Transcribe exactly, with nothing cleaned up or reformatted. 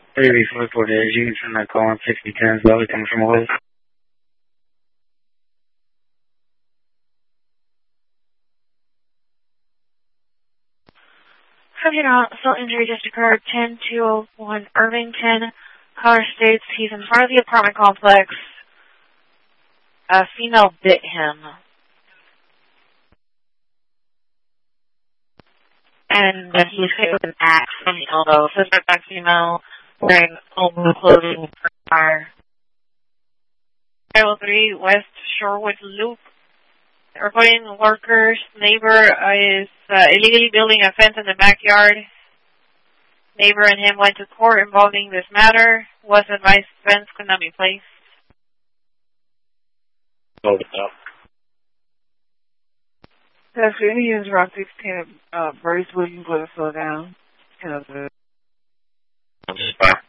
Three four four days. You can send that call on sixty ten. Belly coming from West. Subject assault injury just occurred. Ten two oh one Irvington. Caller states he's in front of the apartment complex. A female bit him. And then he was hit with an axe from the elbow. Suspect back female wearing old blue clothing. Fire. five oh three West Shorewood Loop. Reporting workers, neighbor is uh, illegally building a fence in the backyard. Neighbor and him went to court involving this matter. Was advised the fence could not be placed. Hold it up. That's for Indians around sixteen, uh, Bruce Williams, let us slow down. ten oh two.